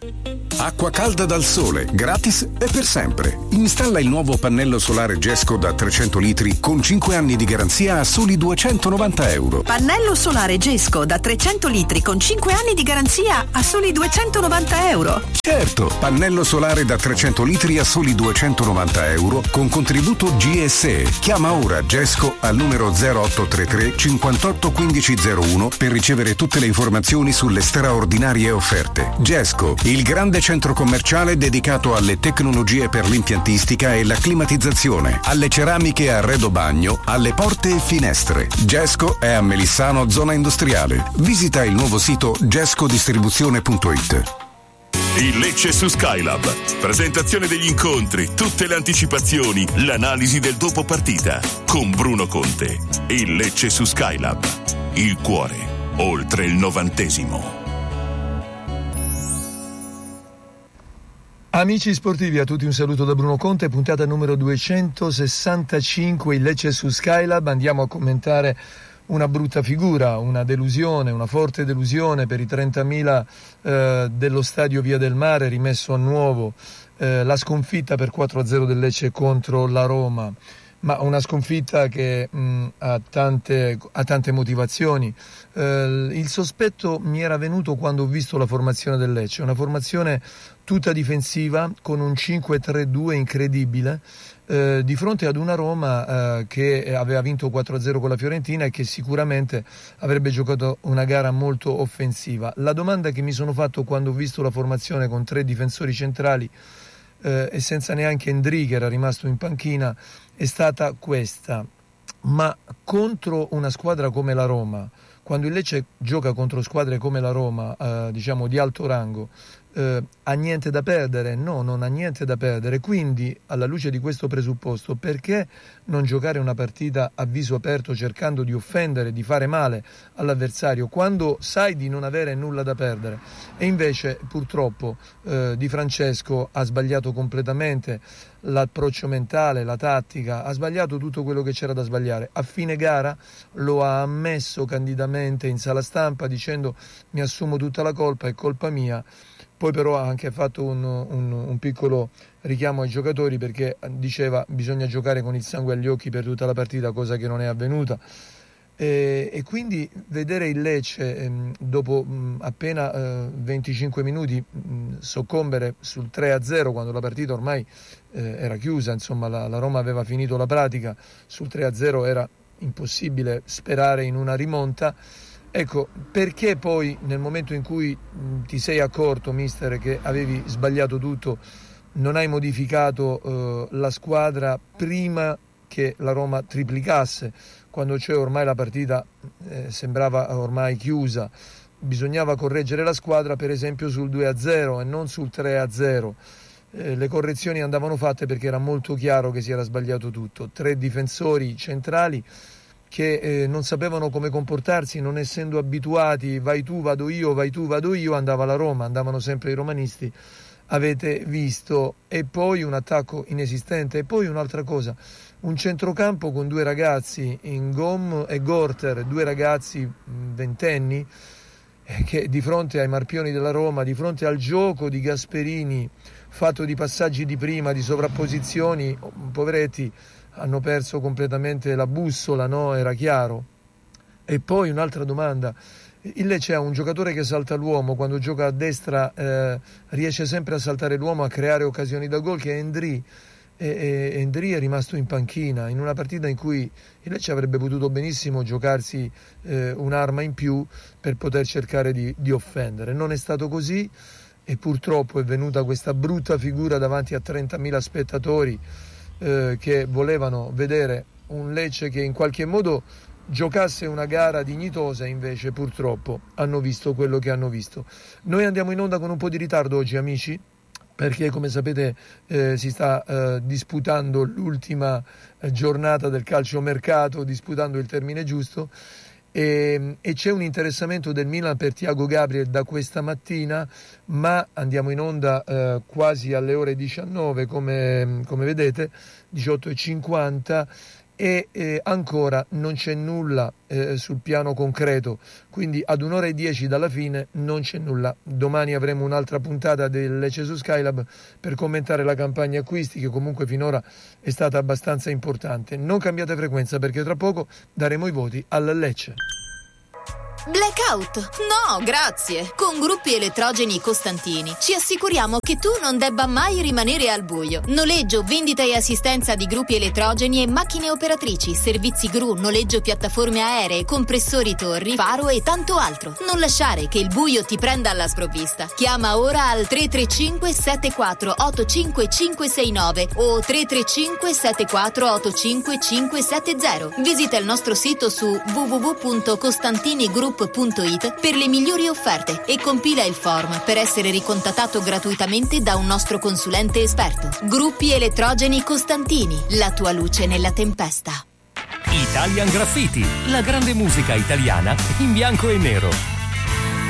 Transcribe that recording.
Acqua calda dal sole, gratis e per sempre. Installa il nuovo pannello solare Gesco da 300 litri con 5 anni di garanzia a soli €290. Pannello solare Gesco da 300 litri con 5 anni di garanzia a soli €290. Certo, pannello solare da 300 litri a soli €290 con contributo GSE. Chiama ora Gesco al numero 0833 58 1501 per ricevere tutte le informazioni sulle straordinarie offerte. Gesco, il grande centro commerciale dedicato alle tecnologie per l'impiantistica e la climatizzazione, alle ceramiche a arredo bagno, alle porte e finestre. Gesco è a Melissano, zona industriale. Visita il nuovo sito gescodistribuzione.it. Il Lecce su Skylab. Presentazione degli incontri, tutte le anticipazioni, l'analisi del dopo partita. Con Bruno Conte. Il Lecce su Skylab. Il cuore, oltre il 90°. Amici sportivi, a tutti un saluto da Bruno Conte, puntata numero 265, il Lecce su Skylab. Andiamo a commentare una brutta figura, una delusione, una forte delusione per i 30.000 dello stadio Via del Mare, rimesso a nuovo, la sconfitta per 4-0 del Lecce contro la Roma. Ma una sconfitta che ha tante motivazioni. Il sospetto mi era venuto quando ho visto la formazione del Lecce, una formazione tutta difensiva con un 5-3-2 incredibile, di fronte ad una Roma che aveva vinto 4-0 con la Fiorentina e che sicuramente avrebbe giocato una gara molto offensiva. La domanda che mi sono fatto quando ho visto la formazione con 3 difensori centrali e senza neanche Endrì, che era rimasto in panchina, è stata questa: ma contro una squadra come la Roma, quando il Lecce gioca contro squadre come la Roma, diciamo di alto rango, ha niente da perdere? No, non ha niente da perdere. Quindi, alla luce di questo presupposto, perché non giocare una partita a viso aperto cercando di offendere, di fare male all'avversario, quando sai di non avere nulla da perdere? E invece, purtroppo, Di Francesco ha sbagliato completamente l'approccio mentale, la tattica, ha sbagliato tutto quello che c'era da sbagliare. A fine gara lo ha ammesso candidamente in sala stampa dicendo: mi assumo tutta la colpa, è colpa mia. Poi però ha anche fatto un piccolo richiamo ai giocatori, perché diceva: bisogna giocare con il sangue agli occhi per tutta la partita, cosa che non è avvenuta. E quindi vedere il Lecce dopo appena 25 minuti soccombere sul 3-0, quando la partita ormai era chiusa, insomma la Roma aveva finito la pratica, sul 3-0 era impossibile sperare in una rimonta. Ecco, perché poi nel momento in cui ti sei accorto, mister, che avevi sbagliato tutto, non hai modificato la squadra prima che la Roma triplicasse, quando cioè ormai la partita sembrava ormai chiusa? Bisognava correggere la squadra, per esempio sul 2-0 e non sul 3-0. Le correzioni andavano fatte perché era molto chiaro che si era sbagliato tutto. 3 difensori centrali che non sapevano come comportarsi, non essendo abituati, vai tu, vado io, vai tu, vado io, andava la Roma, andavano sempre i romanisti, avete visto. E poi un attacco inesistente, e poi un'altra cosa, un centrocampo con 2 ragazzi, Ngom e Gorter, 2 ragazzi ventenni, che di fronte ai marpioni della Roma, di fronte al gioco di Gasperini fatto di passaggi di prima, di sovrapposizioni, poveretti, hanno perso completamente la bussola, no? Era chiaro. E poi un'altra domanda: il Lecce ha un giocatore che salta l'uomo, quando gioca a destra riesce sempre a saltare l'uomo, a creare occasioni da gol, che è Endrì. E Endrì è rimasto in panchina in una partita in cui il Lecce avrebbe potuto benissimo giocarsi un'arma in più per poter cercare di offendere. Non è stato così e purtroppo è venuta questa brutta figura davanti a 30.000 spettatori che volevano vedere un Lecce che in qualche modo giocasse una gara dignitosa. Invece purtroppo hanno visto quello che hanno visto. Noi andiamo in onda con un po' di ritardo oggi, amici, perché come sapete si sta disputando l'ultima giornata del calciomercato, disputando il termine giusto, e c'è un interessamento del Milan per Thiago Gabriel da questa mattina, ma andiamo in onda quasi alle ore 19 come vedete, 18:50, e ancora non c'è nulla sul piano concreto, quindi ad 1:10 dalla fine non c'è nulla. Domani avremo un'altra puntata del Lecce su Skylab per commentare la campagna acquisti, che comunque finora è stata abbastanza importante. Non cambiate frequenza, perché tra poco daremo i voti al Lecce. Blackout? No, grazie. Con Gruppi Elettrogeni Costantini ci assicuriamo che tu non debba mai rimanere al buio. Noleggio, vendita e assistenza di gruppi elettrogeni e macchine operatrici, servizi gru, noleggio piattaforme aeree, compressori torri, faro e tanto altro. Non lasciare che il buio ti prenda alla sprovvista. Chiama ora al 335 74 85 569 o 335 74 85 570. Visita il nostro sito su www.costantinigroup.it per le migliori offerte e compila il form per essere ricontattato gratuitamente da un nostro consulente esperto. Gruppi Elettrogeni Costantini, la tua luce nella tempesta. Italian Graffiti, la grande musica italiana in bianco e nero.